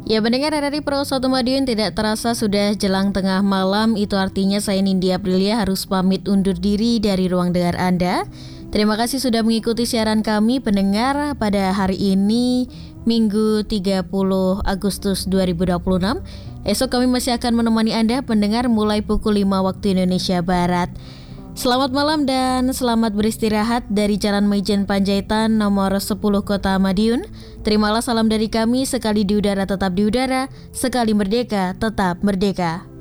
Ya, pendengar RRI Pro 1 Madiun, tidak terasa sudah jelang tengah malam. Itu artinya saya Nindya Aprilia harus pamit undur diri dari ruang dengar Anda. Terima kasih sudah mengikuti siaran kami pendengar pada hari ini Minggu 30 Agustus 2026. Esok kami masih akan menemani Anda pendengar mulai pukul 5 waktu Indonesia Barat. Selamat malam dan selamat beristirahat dari Jalan Maijen Panjaitan nomor 10 Kota Madiun. Terimalah salam dari kami, sekali di udara tetap di udara, sekali merdeka tetap merdeka.